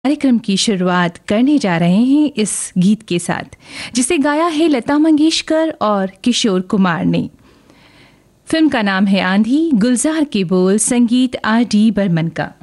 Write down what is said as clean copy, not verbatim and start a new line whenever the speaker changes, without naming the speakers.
कार्यक्रम की शुरुआत करने जा रहे हैं इस गीत के साथ, जिसे गाया है लता मंगेशकर और किशोर कुमार ने। फिल्म का नाम है आंधी, गुलजार के बोल, संगीत R.D. बर्मन का।